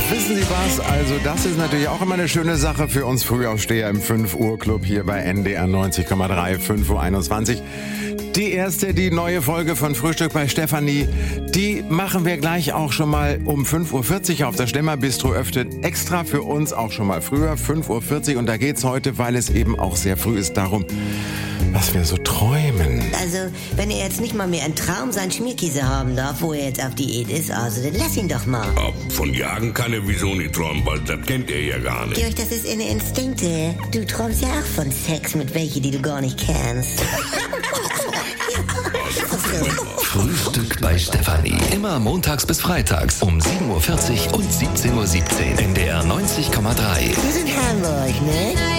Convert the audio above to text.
Wissen Sie was? Also das ist natürlich auch immer eine schöne Sache für uns Frühaufsteher im 5 Uhr Club hier bei NDR 90,3, 5:21 Uhr. Die neue Folge von Frühstück bei Stefanie, die machen wir gleich auch schon mal um 5:40 Uhr auf das Stemmerbistro öffnet. Extra für uns auch schon mal früher, 5:40 Uhr. Und da geht's heute, weil es eben auch sehr früh ist, darum, was wir so träumen. Also, wenn er jetzt nicht mal mehr einen Traum sein Schmierkäse haben darf, wo er jetzt auf Diät ist, also dann lass ihn doch mal. Von Jagen kann er wieso nicht träumen, weil das kennt er ja gar nicht. Georg, das ist eine Instinkte. Du träumst ja auch von Sex mit welchen, die du gar nicht kennst. Frühstück bei Stefanie. Immer montags bis freitags um 7:40 Uhr und 17:17 Uhr. NDR 90,3. Wir sind Hamburg, ne?